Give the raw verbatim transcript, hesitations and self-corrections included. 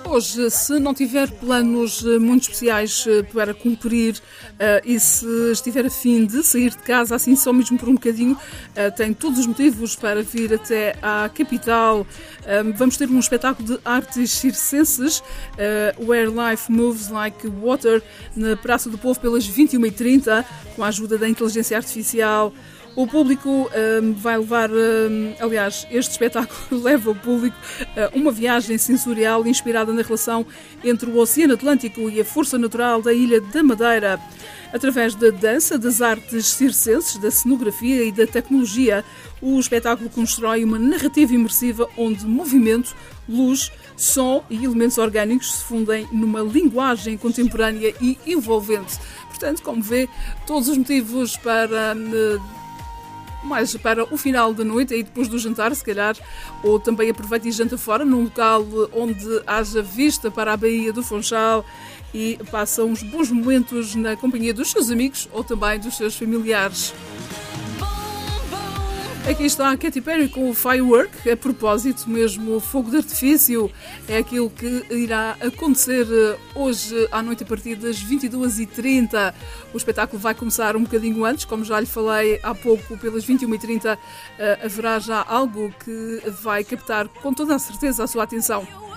Hoje, se não tiver planos muito especiais para cumprir uh, e se estiver a fim de sair de casa, assim só mesmo por um bocadinho, uh, tem todos os motivos para vir até à capital. Um, vamos ter um espetáculo de artes circenses, uh, Where Life Moves Like Water, na Praça do Povo pelas vinte e uma e trinta, com a ajuda da inteligência artificial. O público um, vai levar, um, aliás, este espetáculo leva o público uh, uma viagem sensorial inspirada na relação entre o Oceano Atlântico e a força natural da Ilha da Madeira. Através da dança, das artes circenses, da cenografia e da tecnologia, o espetáculo constrói uma narrativa imersiva onde movimento, luz, som e elementos orgânicos se fundem numa linguagem contemporânea e envolvente. Portanto, como vê, todos os motivos para... Uh, mais para o final da noite, aí depois do jantar, se calhar, ou também aproveita e janta fora, num local onde haja vista para a Baía do Funchal e passa uns bons momentos na companhia dos seus amigos ou também dos seus familiares. Aqui está a Katy Perry com o Firework. A propósito, mesmo o fogo de artifício é aquilo que irá acontecer hoje à noite a partir das vinte e duas e trinta. O espetáculo vai começar um bocadinho antes, como já lhe falei há pouco, pelas vinte e uma e trinta haverá já algo que vai captar com toda a certeza a sua atenção.